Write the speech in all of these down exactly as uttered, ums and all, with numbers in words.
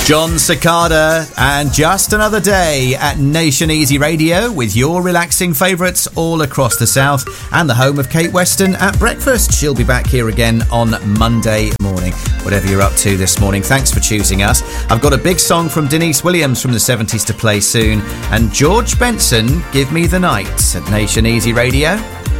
John Cicada and Just Another Day at Nation Easy Radio with your relaxing favourites all across the South and the home of Kate Weston at breakfast. She'll be back here again on Monday morning. Whatever you're up to this morning, thanks for choosing us. I've got a big song from Denise Williams from the seventies to play soon, and George Benson, Give Me the Night at Nation Easy Radio.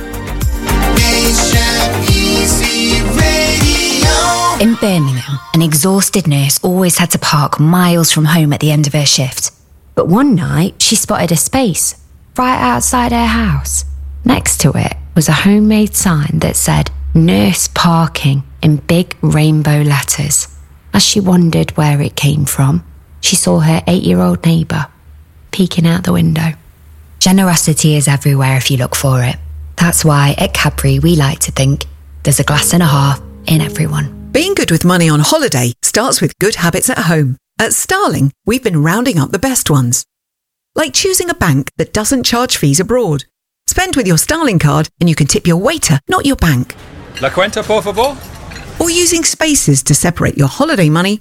Nation Easy Radio. In Birmingham, an exhausted nurse always had to park miles from home at the end of her shift. But one night, she spotted a space right outside her house. Next to it was a homemade sign that said, Nurse Parking, in big rainbow letters. As she wondered where it came from, she saw her eight-year-old neighbour peeking out the window. Generosity is everywhere if you look for it. That's why at Cadbury we like to think there's a glass and a half in everyone. Being good with money on holiday starts with good habits at home. At Starling, we've been rounding up the best ones. Like choosing a bank that doesn't charge fees abroad. Spend with your Starling card and you can tip your waiter, not your bank. La cuenta, por favor? Or using spaces to separate your holiday money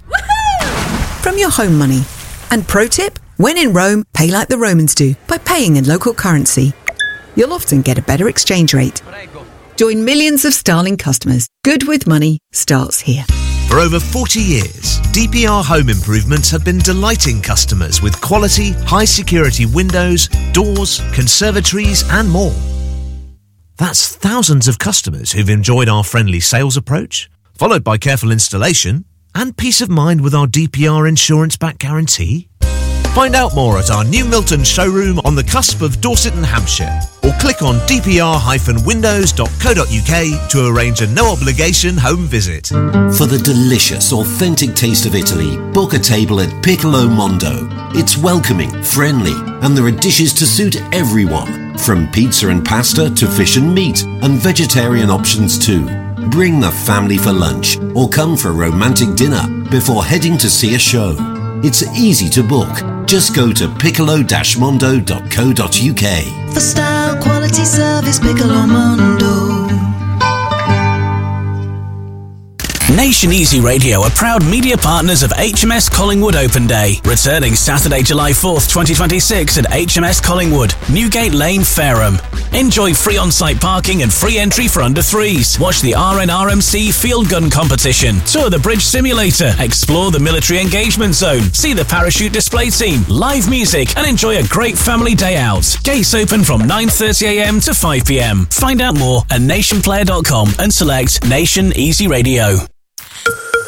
from your home money. And pro tip, when in Rome, pay like the Romans do by paying in local currency. You'll often get a better exchange rate. Join millions of Starling customers. Good with money starts here. For over forty years, D P R Home Improvements have been delighting customers with quality, high-security windows, doors, conservatories and more. That's thousands of customers who've enjoyed our friendly sales approach, followed by careful installation and peace of mind with our D P R insurance-backed guarantee. Find out more at our new Milton showroom on the cusp of Dorset and Hampshire, or click on d p r dash windows dot co dot u k to arrange a no-obligation home visit. For the delicious, authentic taste of Italy, book a table at Piccolo Mondo. It's welcoming, friendly, and there are dishes to suit everyone, from pizza and pasta to fish and meat, and vegetarian options too. Bring the family for lunch, or come for a romantic dinner before heading to see a show. It's easy to book. Just go to piccolo dash mondo dot co dot u k. For style, quality, service, Piccolo Mondo. Nation Easy Radio are proud media partners of H M S Collingwood Open Day, returning Saturday, July fourth, twenty twenty-six at H M S Collingwood, Newgate Lane, Fareham. Enjoy free on-site parking and free entry for under threes. Watch the R N R M C Field Gun Competition, tour the Bridge Simulator, explore the Military Engagement Zone, see the Parachute Display Team, live music, and enjoy a great family day out. Gates open from nine thirty a m to five p m. Find out more at nation player dot com and select Nation Easy Radio.